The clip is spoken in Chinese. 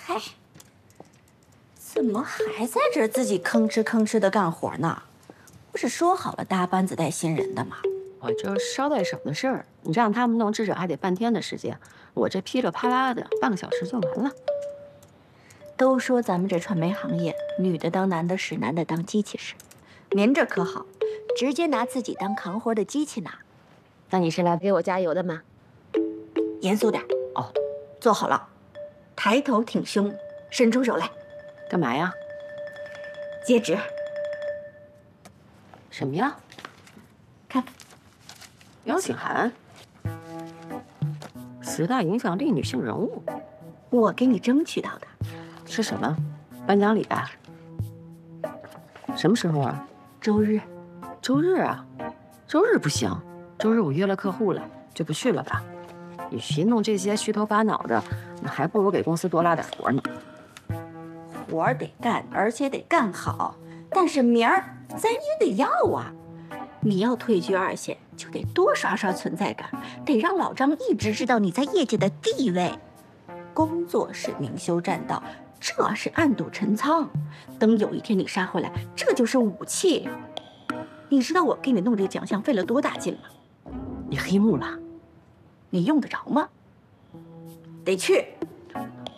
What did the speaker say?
嗨，怎么还在这儿自己吭哧吭哧的干活呢？不是说好了搭班子带新人的吗？ 我这捎带手的事儿，你让他们弄，至少还得半天的时间。我这噼里啪啦的，半个小时就完了。 都说咱们这传媒行业，女的当男的使，男的当机器使。您这可好，直接拿自己当扛活的机器拿。 那你是来给我加油的吗？ 严肃点哦，坐好了，抬头挺胸，伸出手来。 干嘛呀？ 接旨。 什么呀？ 看， 邀请函。10大影响力女性人物， 我给你争取到的。 是什么？颁奖礼啊？什么时候啊？ 周日。 周日啊？周日不行，周日我约了客户了，就不去了吧。与其弄这些虚头巴脑的，那还不如给公司多拉点活呢。 活儿得干，而且得干好，但是名儿咱也得要啊。你要退居2线，就得多刷刷存在感，得让老张一直知道你在业界的地位。工作是明修栈道，这是暗度陈仓。等有一天你杀回来，这就是武器。你知道我给你弄这个奖项费了多大劲吗？ 你黑幕了？ 你用得着吗？得去。